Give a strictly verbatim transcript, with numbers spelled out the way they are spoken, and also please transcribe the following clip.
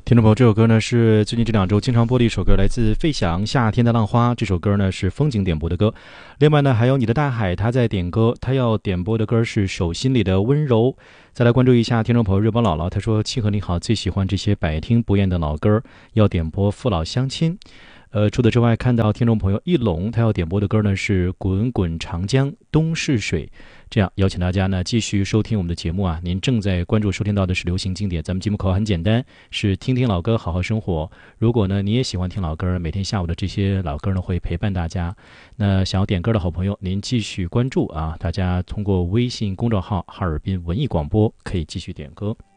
听众朋友，这首歌呢是最近这两周经常播的一首歌，来自费翔《夏天的浪花》。这首歌呢是风景点播的歌。另外呢还有你的大海，他在点歌，他要点播的歌是手心里的温柔。再来关注一下听众朋友热播姥姥，他说：七和你好，最喜欢这些百听不厌的老歌，要点播父老乡亲。呃，除此之外，看到听众朋友一龙，他要点播的歌呢是《滚滚长江东逝水》。这样邀请大家呢继续收听我们的节目啊。您正在关注收听到的是流行经典，咱们节目口号很简单，是听听老歌，好好生活。如果呢你也喜欢听老歌，每天下午的这些老歌呢会陪伴大家。那想要点歌的好朋友，您继续关注啊，大家通过微信公众号哈尔滨文艺广播可以继续点歌。